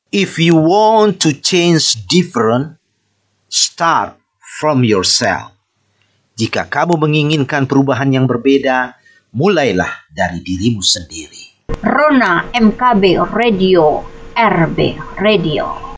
If you want to change different, start from yourself. Jika kamu menginginkan perubahan yang berbeda, mulailah dari dirimu sendiri. Rona MKB Radio, RB Radio.